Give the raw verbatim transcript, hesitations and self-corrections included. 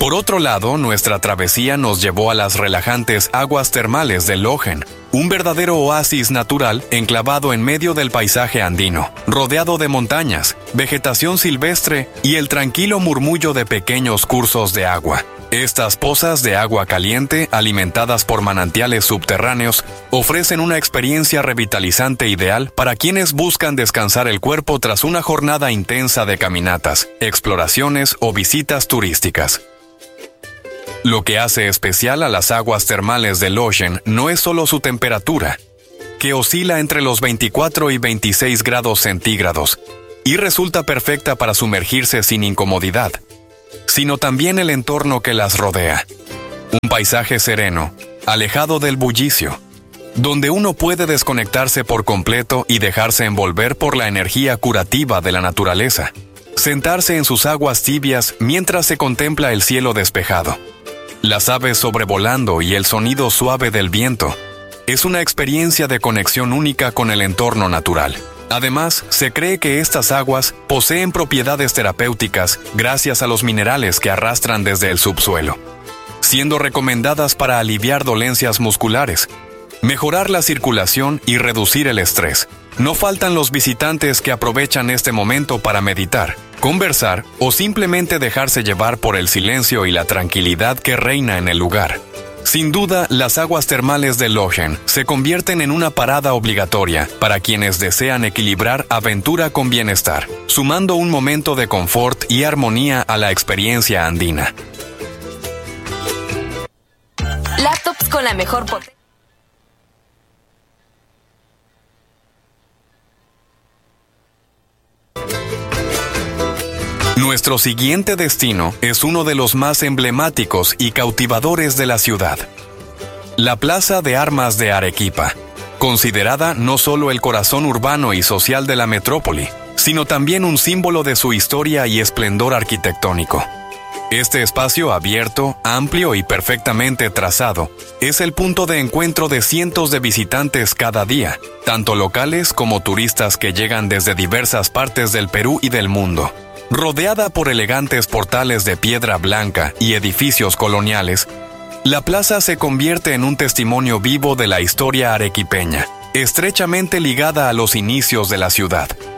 Por otro lado, nuestra travesía nos llevó a las relajantes aguas termales de Logen, un verdadero oasis natural enclavado en medio del paisaje andino, rodeado de montañas, vegetación silvestre y el tranquilo murmullo de pequeños cursos de agua. Estas pozas de agua caliente, alimentadas por manantiales subterráneos, ofrecen una experiencia revitalizante ideal para quienes buscan descansar el cuerpo tras una jornada intensa de caminatas, exploraciones o visitas turísticas. Lo que hace especial a las aguas termales de Logen no es solo su temperatura, que oscila entre los veinticuatro y veintiséis grados centígrados, y resulta perfecta para sumergirse sin incomodidad, sino también el entorno que las rodea. Un paisaje sereno, alejado del bullicio, donde uno puede desconectarse por completo y dejarse envolver por la energía curativa de la naturaleza. Sentarse en sus aguas tibias mientras se contempla el cielo despejado, las aves sobrevolando y el sonido suave del viento, es una experiencia de conexión única con el entorno natural. Además, se cree que estas aguas poseen propiedades terapéuticas gracias a los minerales que arrastran desde el subsuelo, siendo recomendadas para aliviar dolencias musculares, mejorar la circulación y reducir el estrés. No faltan los visitantes que aprovechan este momento para meditar, conversar o simplemente dejarse llevar por el silencio y la tranquilidad que reina en el lugar. Sin duda, las aguas termales de Logen se convierten en una parada obligatoria para quienes desean equilibrar aventura con bienestar, sumando un momento de confort y armonía a la experiencia andina. Laptops con la mejor potencia. Nuestro siguiente destino es uno de los más emblemáticos y cautivadores de la ciudad. La Plaza de Armas de Arequipa, considerada no solo el corazón urbano y social de la metrópoli, sino también un símbolo de su historia y esplendor arquitectónico. Este espacio abierto, amplio y perfectamente trazado es el punto de encuentro de cientos de visitantes cada día, tanto locales como turistas que llegan desde diversas partes del Perú y del mundo. Rodeada por elegantes portales de piedra blanca y edificios coloniales, la plaza se convierte en un testimonio vivo de la historia arequipeña, estrechamente ligada a los inicios de la ciudad.